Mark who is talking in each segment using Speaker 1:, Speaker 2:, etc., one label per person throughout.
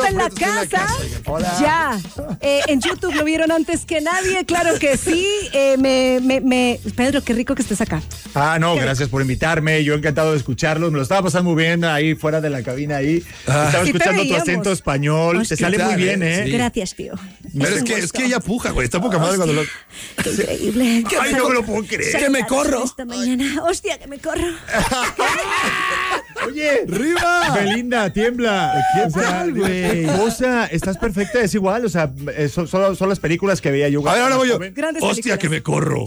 Speaker 1: está en la casa.
Speaker 2: Hola.
Speaker 1: Ya. En YouTube lo vieron antes que nadie, claro que sí. Pedro, qué rico que estés acá.
Speaker 2: No, gracias por invitarme. Yo encantado de escucharlos. Me lo estaba pasando muy bien ahí fuera de la cabina ahí. Estaba
Speaker 1: Sí te
Speaker 2: escuchando tu
Speaker 1: veíamos.
Speaker 2: acento español.
Speaker 1: Hostia.
Speaker 2: Te sale muy bien, ¿eh?
Speaker 3: Sí.
Speaker 1: Gracias, tío.
Speaker 3: Pero es que ella puja, güey. Está poca madre cuando lo.
Speaker 1: Qué increíble.
Speaker 2: Ay, no me lo puedo creer.
Speaker 3: Que me corro.
Speaker 1: Esta mañana. Hostia, que me corro.
Speaker 2: Oye,
Speaker 3: ¡Riva!
Speaker 2: Belinda, tiembla.
Speaker 3: ¿Qué
Speaker 2: O sea,
Speaker 3: tal, güey?
Speaker 2: esposa, estás perfecta, es igual. O sea, son las películas que veía yo.
Speaker 3: A ver, ahora voy yo.
Speaker 1: Grandes
Speaker 3: Hostia,
Speaker 1: películas.
Speaker 3: que me corro.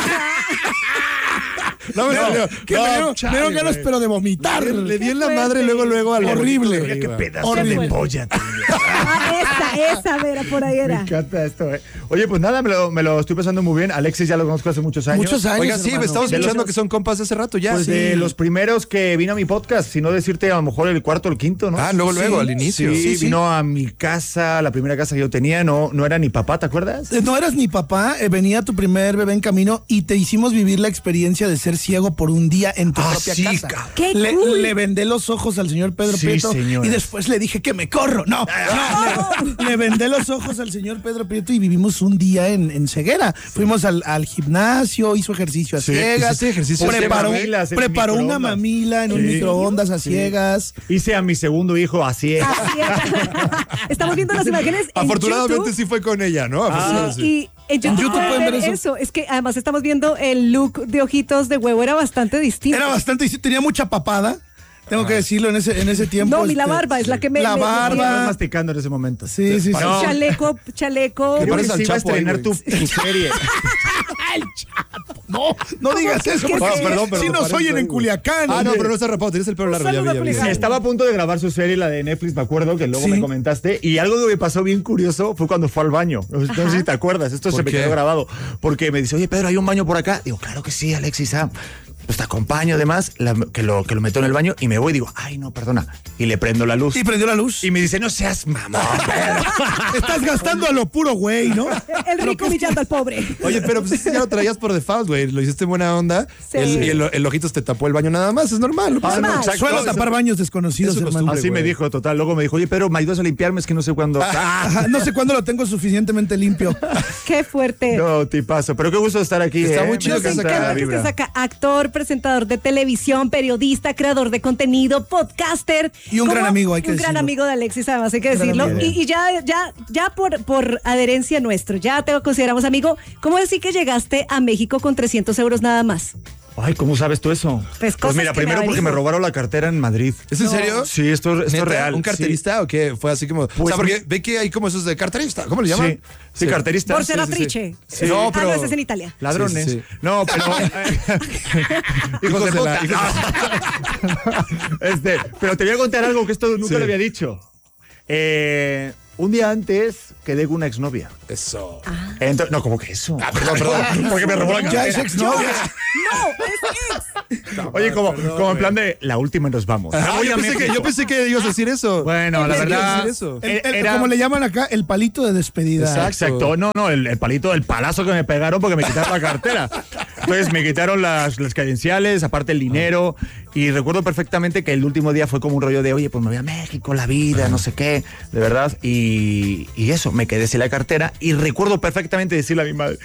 Speaker 3: No, me salió. Me dieron ganas, pero de vomitar. Le di en la madre luego al horrible.
Speaker 2: Qué pedazo
Speaker 3: Horrible.
Speaker 2: de polla, tío.
Speaker 1: Esa, Vera, por ahí
Speaker 2: Me
Speaker 1: era.
Speaker 2: encanta esto, eh. Oye, pues nada, me lo estoy pasando muy bien. Alexis ya lo conozco hace muchos años.
Speaker 3: Muchos años. Oiga, sí,
Speaker 2: hermano.
Speaker 3: estamos
Speaker 2: De los-
Speaker 3: escuchando que son compas de hace rato ya.
Speaker 2: Pues
Speaker 3: Sí.
Speaker 2: de los primeros que vino a mi podcast, si no decirte a lo mejor el cuarto o el quinto, ¿no?
Speaker 3: Luego, al inicio.
Speaker 2: Sí, vino a mi casa, la primera casa que yo tenía, no era ni papá, ¿te acuerdas?
Speaker 4: No eras ni papá, venía tu primer bebé en camino y te hicimos vivir la experiencia de ser ciego por un día en tu propia
Speaker 2: sí,
Speaker 4: casa.
Speaker 2: cabrón.
Speaker 1: ¡Qué
Speaker 4: Le,
Speaker 1: cool!
Speaker 4: le vendé los ojos al señor Pedro
Speaker 2: Sí,
Speaker 4: Prieto
Speaker 2: señora.
Speaker 4: y después le dije que me corro. No, le vendé los ojos al señor Pedro Prieto y vivimos un día en ceguera. Fuimos al gimnasio, hizo ejercicio a ciegas,
Speaker 3: hiciste ejercicio a
Speaker 4: preparó,
Speaker 2: mamilas en
Speaker 4: preparó una
Speaker 2: microondas.
Speaker 4: mamila en un
Speaker 2: Sí.
Speaker 4: microondas a ciegas.
Speaker 2: Hice a mi segundo hijo así.
Speaker 1: Así es. Estamos viendo las imágenes en
Speaker 3: Afortunadamente
Speaker 1: YouTube.
Speaker 3: sí fue con ella, ¿no? Afortunadamente sí.
Speaker 1: Y en YouTube, pueden ver eso. Es que además estamos viendo el look de ojitos de huevo, era bastante distinto.
Speaker 4: Era bastante, tenía mucha papada. Tengo que decirlo en ese tiempo.
Speaker 1: No, la barba es la que me...
Speaker 4: La
Speaker 2: Estabas
Speaker 4: barba.
Speaker 2: masticando en ese momento.
Speaker 4: Sí, sí, sí.
Speaker 2: No.
Speaker 1: Chaleco.
Speaker 2: Creo que
Speaker 3: pareces al
Speaker 2: sí iba a
Speaker 3: Chapo ahí,
Speaker 2: estrenar tu
Speaker 3: güey.
Speaker 2: serie.
Speaker 4: No digas eso,
Speaker 1: ¿Qué
Speaker 4: porque
Speaker 1: es?
Speaker 3: Perdón, pero
Speaker 4: si
Speaker 3: me
Speaker 4: nos
Speaker 3: parece,
Speaker 4: oyen en
Speaker 3: güey.
Speaker 4: Culiacán.
Speaker 3: No, pero no está rapado, tienes el pelo largo.
Speaker 1: saludo a
Speaker 3: Ya vi.
Speaker 1: Culiacán.
Speaker 2: Estaba a punto de grabar su serie, la de Netflix, me acuerdo, que luego
Speaker 4: Sí.
Speaker 2: me comentaste. Y algo que me pasó bien curioso fue cuando fue al baño. No sé si te acuerdas, esto se
Speaker 3: ¿Por
Speaker 2: me
Speaker 3: qué?
Speaker 2: quedó grabado. Porque me dice, oye, Pedro, ¿hay un baño por acá? Digo, claro que sí, Alexis. Pues te acompaño, además, que lo meto en el baño y me voy y digo, ay, no, perdona. Y le prendo la luz.
Speaker 4: Y prendió la luz.
Speaker 2: Y me dice, no seas mamón, Pedro.
Speaker 4: Estás gastando a lo puro güey, ¿no?
Speaker 1: El rico humillando al pobre.
Speaker 3: Oye, pero pues ya lo traías por default, güey. Lo hiciste en buena onda.
Speaker 1: Sí.
Speaker 3: Y el ojitos te tapó el baño nada más. Es normal. No pasa
Speaker 1: Normal.
Speaker 3: nada.
Speaker 2: exacto.
Speaker 4: Suelo
Speaker 2: Eso-
Speaker 4: tapar baños desconocidos,
Speaker 3: es su
Speaker 4: hermano.
Speaker 3: costumbre.
Speaker 2: Así me
Speaker 3: güey.
Speaker 2: dijo, total. Luego me dijo, oye, Pedro, ¿me ayudas a limpiarme? Es que no sé cuándo.
Speaker 4: Ajá, no sé cuándo lo tengo suficientemente limpio.
Speaker 1: Qué fuerte.
Speaker 2: No, tipazo. Pero qué gusto estar aquí.
Speaker 3: Está muy
Speaker 2: Me
Speaker 3: chido que
Speaker 1: Nos
Speaker 3: saca
Speaker 2: encanta
Speaker 1: encanta
Speaker 2: la
Speaker 1: que
Speaker 2: vibra.
Speaker 1: estés acá, actor, presentador de televisión, periodista, creador de contenido, podcaster.
Speaker 4: Y un gran amigo, hay que
Speaker 1: Un gran
Speaker 4: decirlo.
Speaker 1: amigo de Alexis, además hay que
Speaker 4: Un gran
Speaker 1: decirlo.
Speaker 4: amigo.
Speaker 1: Y ya por adherencia nuestro, ya te consideramos amigo. ¿Cómo decir que llegaste a México con 300 euros nada más?
Speaker 2: Ay, ¿cómo sabes tú eso?
Speaker 1: Pues cosas
Speaker 2: mira,
Speaker 1: que me
Speaker 2: primero porque me
Speaker 1: averiguo.
Speaker 2: robaron la cartera en Madrid.
Speaker 3: ¿Es en serio?
Speaker 2: Sí, esto es
Speaker 3: ¿Neta?
Speaker 2: real.
Speaker 3: ¿Un carterista o qué? Fue así como. o sea, porque ve que hay como esos de carterista. ¿Cómo le llaman?
Speaker 2: Sí, carterista.
Speaker 1: Por ser
Speaker 2: Sí,
Speaker 1: atriche.
Speaker 2: Sí.
Speaker 3: No,
Speaker 1: Ah,
Speaker 3: pero-
Speaker 1: no, ese es en Italia.
Speaker 2: Ladrones.
Speaker 3: Sí, sí.
Speaker 2: No, pero. hijos de puta. Pero te voy a contar algo que esto nunca
Speaker 3: Sí.
Speaker 2: lo había dicho. Un día antes quedé con una exnovia.
Speaker 3: Eso.
Speaker 2: No, ¿cómo que eso?
Speaker 3: Perdón.
Speaker 2: Porque me robó la
Speaker 4: Ya es
Speaker 2: cartera.
Speaker 4: exnovia.
Speaker 1: No, es ex.
Speaker 2: Oye, como en plan de la última y nos vamos. Me voy a México.
Speaker 3: Yo pensé que ibas a decir eso.
Speaker 2: Bueno, la
Speaker 3: Pensé que ibas a
Speaker 2: verdad.
Speaker 3: decir eso.
Speaker 2: Era-
Speaker 4: Como le llaman acá, el palito de despedida.
Speaker 2: Exacto, no, el palito, el palazo que me pegaron porque me quitaron la cartera. Entonces me quitaron las credenciales, aparte el dinero, y recuerdo perfectamente que el último día fue como un rollo de, oye, pues me voy a México, la vida, no sé qué, de verdad, y eso, me quedé sin la cartera, y recuerdo perfectamente decirle a mi madre,